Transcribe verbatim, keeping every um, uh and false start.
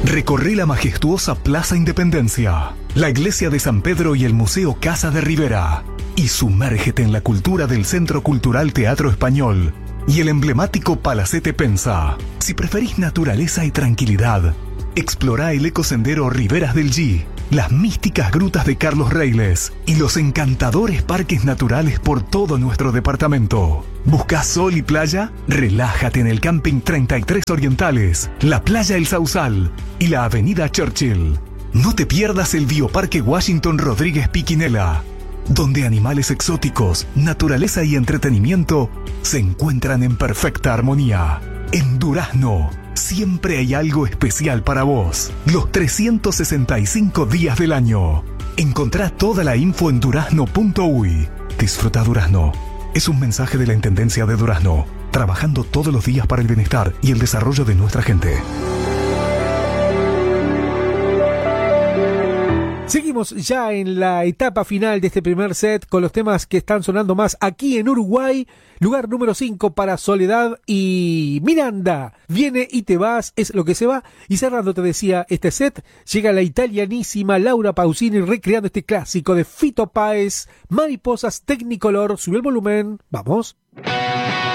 Recorre la majestuosa Plaza Independencia, la Iglesia de San Pedro y el Museo Casa de Rivera, y sumérgete en la cultura del Centro Cultural Teatro Español y el emblemático Palacete Pensa. Si preferís naturaleza y tranquilidad, explorá el ecosendero Riberas del G, las místicas grutas de Carlos Reiles y los encantadores parques naturales por todo nuestro departamento. ¿Buscás sol y playa? Relájate en el Camping treinta y tres Orientales, la Playa El Sausal y la Avenida Churchill. No te pierdas el Bioparque Washington Rodríguez Piquinela, donde animales exóticos, naturaleza y entretenimiento se encuentran en perfecta armonía. En Durazno, siempre hay algo especial para vos, los trescientos sesenta y cinco días del año. Encontrá toda la info en durazno punto uy. Disfruta Durazno. Es un mensaje de la Intendencia de Durazno, trabajando todos los días para el bienestar y el desarrollo de nuestra gente. Seguimos ya en la etapa final de este primer set con los temas que están sonando más aquí en Uruguay. Lugar número cinco para Soledad y Miranda. Viene y te vas, es lo que se va. Y cerrando, te decía, este set, llega la italianísima Laura Pausini recreando este clásico de Fito Páez, Mariposas Technicolor. Sube el volumen, vamos.